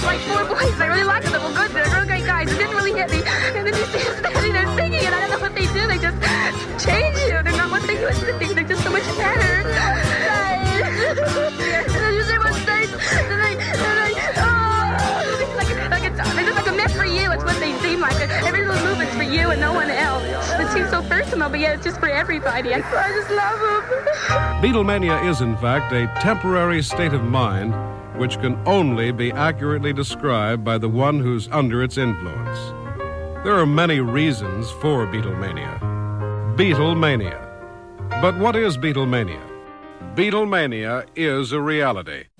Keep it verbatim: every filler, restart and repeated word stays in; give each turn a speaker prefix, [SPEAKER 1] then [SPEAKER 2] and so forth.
[SPEAKER 1] like four boys. I really liked them. Well, good. They're real great guys. It didn't really hit me. And then you see them standing there singing, and I don't know what they do. They just change you. They're not what they used to think. They're just so much better. And then you see what's nice. And they, and they, oh, like, like it's, they're just like a myth for you. It's what they seem like. Every little movement's for you and no one else. It seems so personal, but yeah, it's just for everybody. I, I just love them.
[SPEAKER 2] Beatlemania is, in fact, a temporary state of mind which can only be accurately described by the one who's under its influence. There are many reasons for Beatlemania. Beatlemania. But what is Beatlemania? Beatlemania is a reality.